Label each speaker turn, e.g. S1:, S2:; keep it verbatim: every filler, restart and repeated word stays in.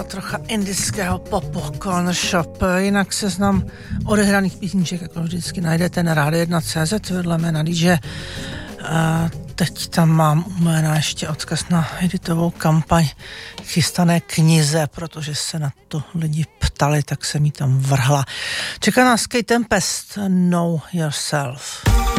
S1: trocha indického popu, Corner Shop. Jinak seznam odehraných písniček, jako vždycky najdete na rádio jedna tečka cé zet vedle mé na dý džej. A teď tam mám u jména ještě odkaz na editovou kampaň chystané knize, protože se na to lidi ptali, tak jsem jí tam vrhla. Čeká nás Kate Tempest, Know Yourself.